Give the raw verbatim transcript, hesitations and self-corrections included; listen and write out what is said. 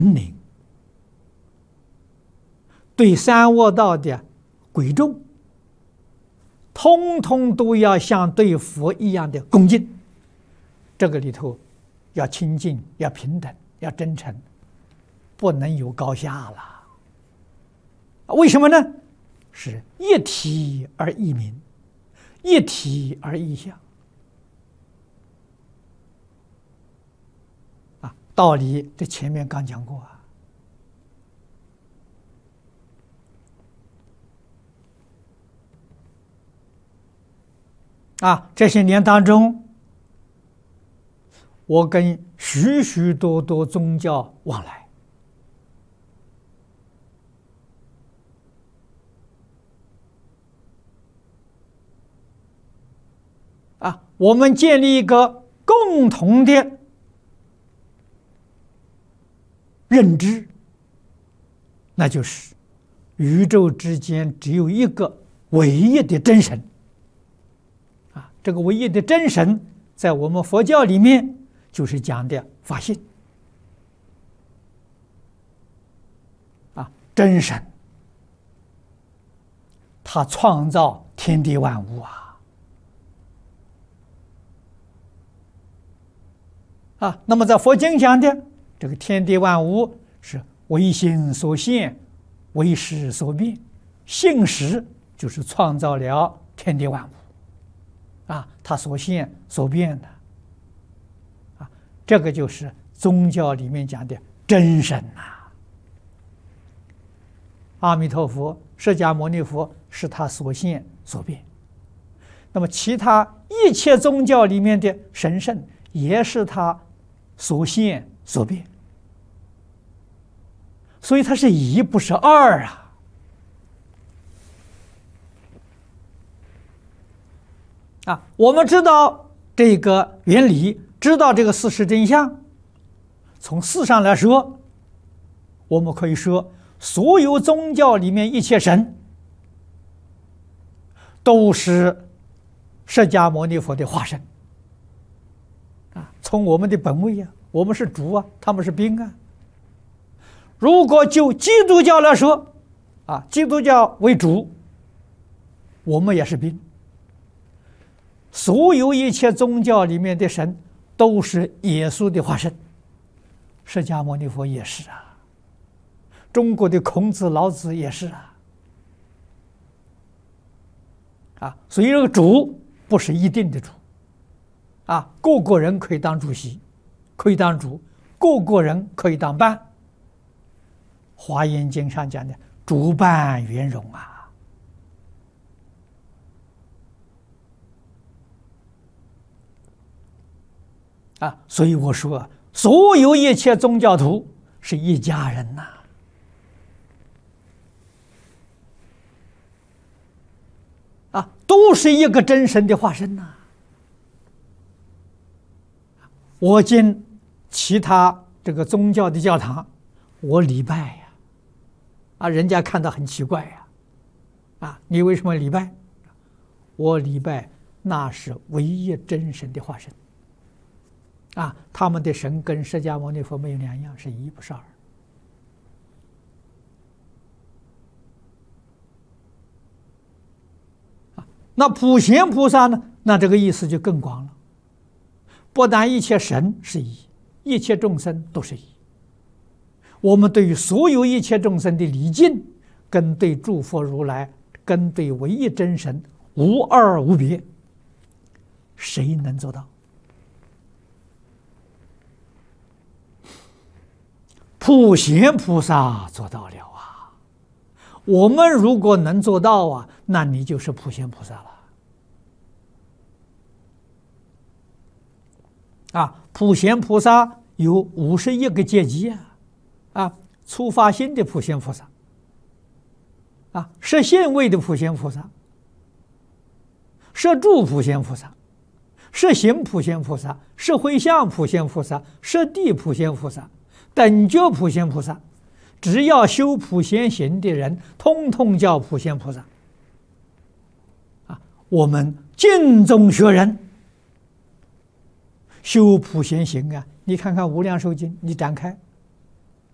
灵，对三恶道的贵重，通通都要像对佛一样的恭敬。这个里头要清净，要平等，要真诚，不能有高下了。为什么呢？是一体而异名，一体而异相。啊，道理这前面刚讲过啊。啊，这些年当中，我跟许许多多宗教往来。啊，我们建立一个共同的认知，那就是宇宙之间只有一个唯一的真神。啊，这个唯一的真神，在我们佛教里面就是讲的法性。啊，真神，他创造天地万物啊。啊，那么在佛经讲的这个天地万物是唯心所现，唯识所变，性识就是创造了天地万物。啊，它所现所变的，啊，这个就是宗教里面讲的真神呐。阿弥陀佛、释迦牟尼佛是他所现所变，那么其他一切宗教里面的神圣也是他所现所变，所以它是一不是二啊。啊，我们知道这个原理，知道这个事实真相。从事上来说，我们可以说，所有宗教里面一切神，都是释迦牟尼佛的化身。啊，从我们的本位啊，我们是主啊，他们是宾啊。如果就基督教来说，啊，基督教为主，我们也是宾。所有一切宗教里面的神都是耶稣的化身，释迦牟尼佛也是啊，中国的孔子、老子也是啊，啊，所以这个主不是一定的主，啊，个个人可以当主席，可以当主，个个人可以当伴。华严经上讲的主伴圆融啊。啊，所以我说，所有一切宗教徒是一家人呐。啊，都是一个真神的化身呐。我进其他这个宗教的教堂，我礼拜呀，啊，人家看到很奇怪呀，啊，你为什么礼拜？我礼拜那是唯一真神的化身。啊，他们的神跟释迦牟尼佛没有两样，是一不是二。啊，那普贤菩萨呢？那这个意思就更广了。不但一切神是一，一切众生都是一。我们对于所有一切众生的礼敬，跟对诸佛如来，跟对唯一真神无二无别，谁能做到？普贤菩萨做到了啊！我们如果能做到啊，那你就是普贤菩萨了。啊，普贤菩萨有五十一个阶级啊！啊，初发心的普贤菩萨，啊，摄现位的普贤菩萨，摄住普贤菩萨，摄行普贤菩萨，摄回向普贤菩萨，摄地普贤菩萨。等觉普贤菩萨，只要修普贤行的人，通通叫普贤菩萨。啊，我们尽宗学人修普贤行啊，你看看《无量寿经》，你展开，